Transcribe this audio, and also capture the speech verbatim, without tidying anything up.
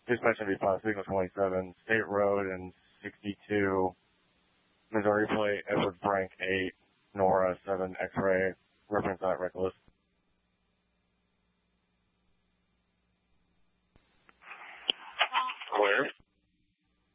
Dispatch seventy-five, signal twenty-seven, State Road and sixty-two, Missouri plate, Edward Frank eight, Nora seven, X-ray, reference not reckless. Clear.